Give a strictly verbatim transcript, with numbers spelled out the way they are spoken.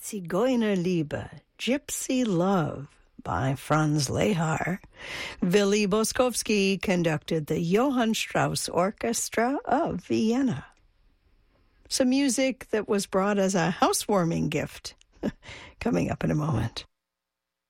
Zigeunerliebe, Gypsy Love by Franz Lehar. Willy Boskowski conducted the Johann Strauss Orchestra of Vienna. Some music that was brought as a housewarming gift coming up in a moment.